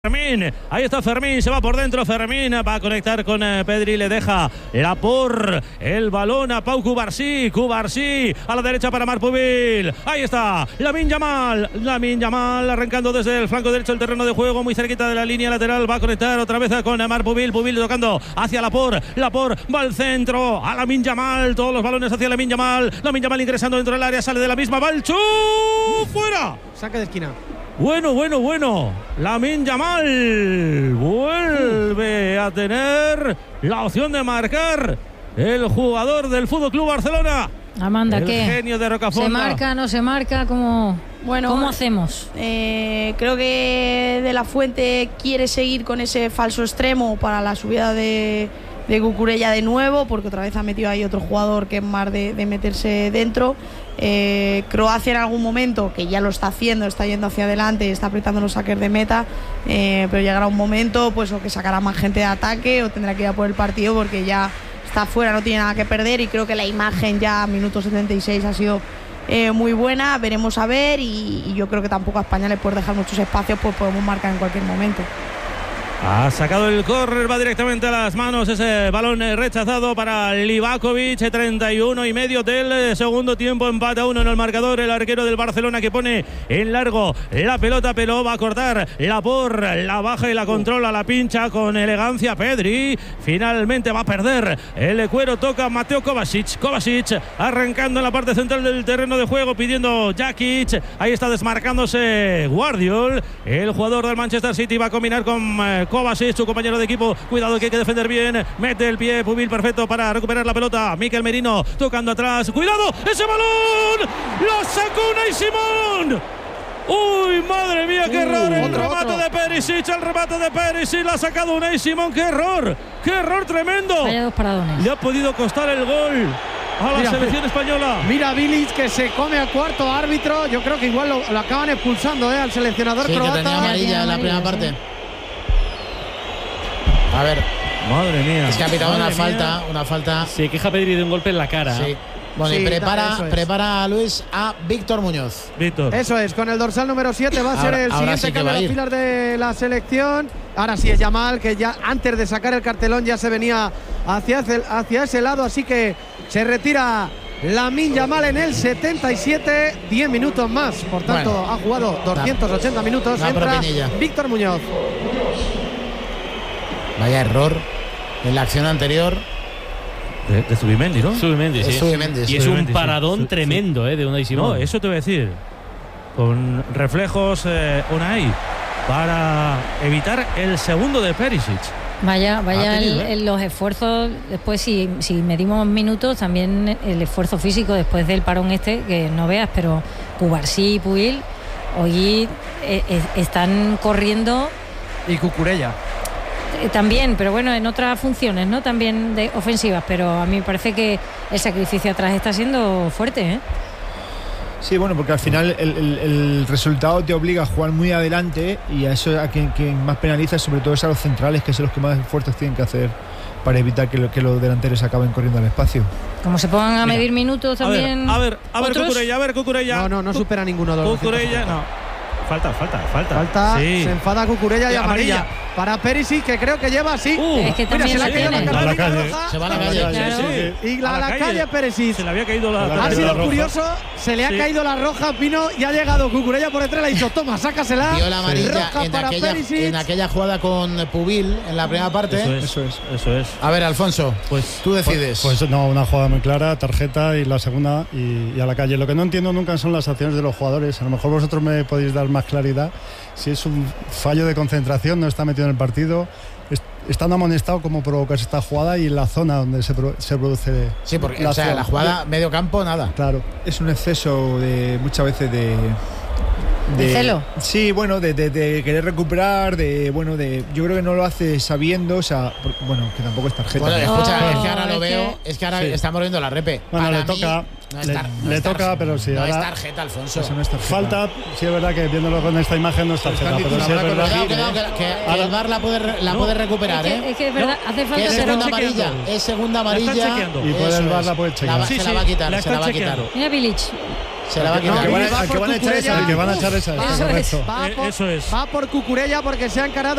Fermín, ahí está Fermín, se va por dentro Fermín, va a conectar con Pedri, le deja por el balón a Pau Cubarsí, a la derecha para Marc Pubil, ahí está, Lamine Yamal arrancando desde el flanco derecho del terreno de juego, muy cerquita de la línea lateral, va a conectar otra vez con Marc Pubil tocando hacia Laporte va al centro, a Lamine Yamal, todos los balones hacia Lamine Yamal ingresando dentro del área, sale de la misma, va el fuera, saque de esquina. Bueno. Lamine Yamal vuelve a tener la opción de marcar el jugador del FC Barcelona. Amanda, el ¿qué? Genio de Rocafonda. ¿Se marca, no se marca? ¿Cómo hacemos? Creo que De La Fuente quiere seguir con ese falso extremo para la subida de Cucurella de nuevo, porque otra vez ha metido ahí otro jugador que es más de meterse dentro. Croacia en algún momento, que ya lo está haciendo, está yendo hacia adelante, está apretando los saques de meta, pero llegará un momento pues o que sacará más gente de ataque o tendrá que ir a por el partido porque ya está fuera, no tiene nada que perder, y creo que la imagen ya a minuto 76 ha sido muy buena. Veremos a ver, y yo creo que tampoco a España le puede dejar muchos espacios, pues podemos marcar en cualquier momento. Ha sacado el córner, va directamente a las manos ese balón rechazado para Livakovic, 31,5 del segundo tiempo, empate a 1 en el marcador, el arquero del Barcelona que pone en largo la pelota, pero va a cortar Laporte, la baja y la controla, la pincha con elegancia Pedri, finalmente va a perder el cuero, toca Mateo Kovacic arrancando en la parte central del terreno de juego, pidiendo Jakic, ahí está desmarcándose Guardiol, el jugador del Manchester City va a combinar con Kovacic, su compañero de equipo, cuidado que hay que defender bien, mete el pie Pubil perfecto para recuperar la pelota, Mikel Merino tocando atrás, cuidado, ese balón, lo sacó Unai Simón. Uy, madre mía, qué error, el remate de Perisic, la ha sacado Unai Simón, qué error tremendo. Vaya dos paradones. Le ha podido costar el gol a la selección española. Mira Bilic que se come al cuarto árbitro, yo creo que igual lo acaban expulsando al seleccionador croata. Que tenía amarilla en la primera parte. A ver, madre mía. Es que ha pitado una falta. Se queja Pedri de un golpe en la cara. Sí. Bueno, sí, y prepara a Luis a Víctor Muñoz. Eso es, con el dorsal número 7 va a ser el siguiente sí cambio de las filas de la selección. Ahora sí es Yamal, que ya antes de sacar el cartelón ya se venía hacia ese lado, así que se retira Lamine Yamal en el 77, 10 minutos más. Por tanto, ha jugado 280 minutos. Entra Víctor Muñoz. Vaya error en la acción anterior. De Zubimendi, ¿no? Zubimendi, sí. Y es un paradón tremendo de Unai Simón. No, eso te voy a decir. Con reflejos Unai para evitar el segundo de Perisic. Vaya los esfuerzos. Después, si medimos minutos, también el esfuerzo físico después del parón que no veas, pero Cubarsí y Pubil hoy están corriendo. Y Cucurella. También, pero bueno, en otras funciones, ¿no? También de ofensivas, pero a mí me parece que el sacrificio atrás está siendo fuerte, ¿eh? Sí, bueno, porque al final el resultado te obliga a jugar muy adelante, y a eso a quien más penaliza sobre todo es a los centrales, que son los que más esfuerzos tienen que hacer para evitar que los delanteros acaben corriendo al espacio. Como se pongan a medir minutos también. A ver Cucurella. No supera ninguno de los Cucurella, no. Falta. Sí. Se enfada Cucurella y amarilla para Perisic, que creo que lleva así. Es que también se le ha la caído Se va a la calle. Claro. Y a la calle Perisic. Se le había caído la Ha sido roja. curioso, se le ha caído la roja, Pino, y ha llegado Cucurella por detrás, le ha dicho, toma, sácasela. Vio la amarilla roja en aquella jugada con Pubil en la primera parte. Eso es. A ver, Alfonso, pues tú decides. Pues no, una jugada muy clara, tarjeta, y la segunda y a la calle. Lo que no entiendo nunca son las acciones de los jugadores. A lo mejor vosotros me podéis dar más claridad. Si es un fallo de concentración, no está metido en el partido, estando amonestado, cómo provocas esta jugada, y en la zona donde se produce. Sí, porque la jugada medio campo, nada. Claro, es un exceso muchas veces de celo. Sí, bueno, de querer recuperar, yo creo que no lo hace sabiendo, o sea, bueno, que tampoco es tarjeta. Bueno, escucha, es que ahora lo veo, es que ahora sí. Estamos viendo la repe. Bueno, para le toca. Le toca, pero sí. No ahora, es tarjeta, Alfonso. Eso no es tarjeta. Falta, sí es verdad que viéndolo con esta imagen no es tarjeta, pero sí es verdad. Cuidado, que el VAR la puede recuperar, Es que es verdad, hace falta. Es segunda amarilla. Y puede el VAR la puede chequear. Se la va a quitar. Mira Bilic. Se la va a quitar. El que van a echar esa. Va por Cucurella porque se ha encarado